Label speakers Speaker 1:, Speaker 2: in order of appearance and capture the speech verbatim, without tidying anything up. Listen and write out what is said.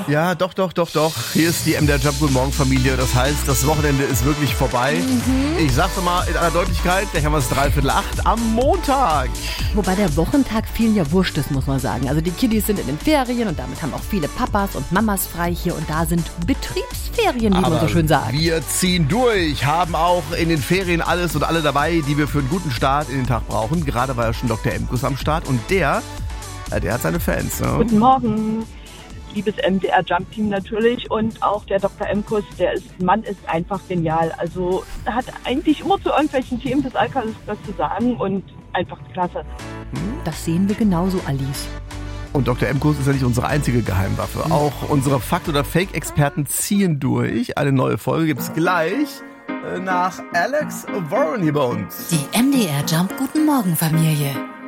Speaker 1: Ja, doch, doch, doch, doch. Hier ist die M D R Jump Guten Morgen Familie. Das heißt, das Wochenende ist wirklich vorbei. Mhm. Ich sag's mal in aller Deutlichkeit, gleich haben wir es dreiviertel acht am Montag.
Speaker 2: Wobei der Wochentag vielen ja wurscht ist, muss man sagen. Also die Kiddies sind in den Ferien und damit haben auch viele Papas und Mamas frei. Hier und da sind Betriebsferien, wie
Speaker 1: Aber
Speaker 2: man so schön sagt.
Speaker 1: Wir ziehen durch, haben auch in den Ferien alles und alle dabei, die wir für einen guten Start in den Tag brauchen. Gerade war ja schon Doktor Emkus am Start und der, der hat seine Fans. Ne?
Speaker 3: Guten Morgen. Liebes M D R Jump Team natürlich und auch der Doktor Emkus, der ist, Mann ist einfach genial. Also er hat eigentlich immer zu irgendwelchen Themen des Alltags was zu sagen und einfach klasse.
Speaker 2: Das sehen wir genauso, Alice.
Speaker 1: Und Doktor Emkus ist ja nicht unsere einzige Geheimwaffe. Mhm. Auch unsere Fakt- oder Fake-Experten ziehen durch. Eine neue Folge gibt's gleich nach Alex Warren hier bei uns.
Speaker 4: Die M D R Jump Guten Morgen Familie.